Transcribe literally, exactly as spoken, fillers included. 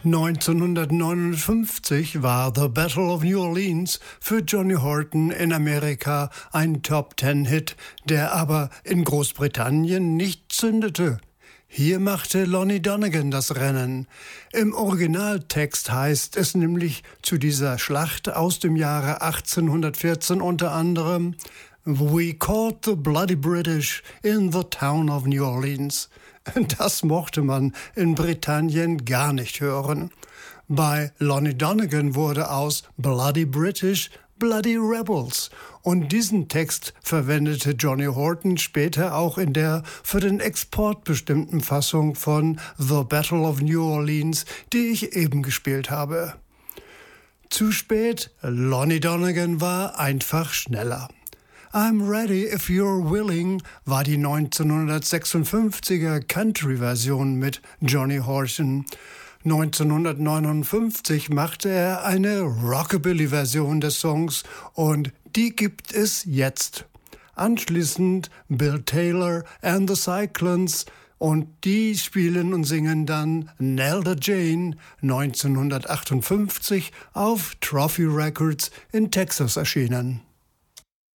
neunzehnhundertneunundfünfzig war The Battle of New Orleans für Johnny Horton in Amerika ein Top-Ten-Hit, der aber in Großbritannien nicht zündete. Hier machte Lonnie Donegan das Rennen. Im Originaltext heißt es nämlich zu dieser Schlacht aus dem Jahre achtzehnhundertvierzehn unter anderem: We caught the bloody British in the town of New Orleans. Das mochte man in Britannien gar nicht hören. Bei Lonnie Donegan wurde aus Bloody British Bloody Rebels. Und diesen Text verwendete Johnny Horton später auch in der für den Export bestimmten Fassung von The Battle of New Orleans, die ich eben gespielt habe. Zu spät, Lonnie Donegan war einfach schneller. I'm Ready If You're Willing war die neunzehnhundertsechsundfünfziger Country-Version mit Johnny Horton. neunzehnhundertneunundfünfzig machte er eine Rockabilly-Version des Songs und die gibt es jetzt. Anschließend Bill Taylor and the Cyclones und die spielen und singen dann Nelda Jane neunzehnhundertachtundfünfzig auf Trophy Records in Texas erschienen.